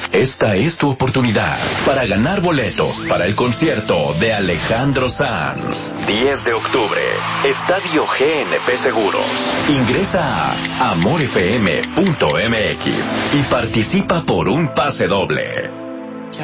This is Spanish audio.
Esta es tu oportunidad para ganar boletos para el concierto de Alejandro Sanz. 10 de octubre, Estadio GNP Seguros. Ingresa a amorfm.mx y participa por un pase doble.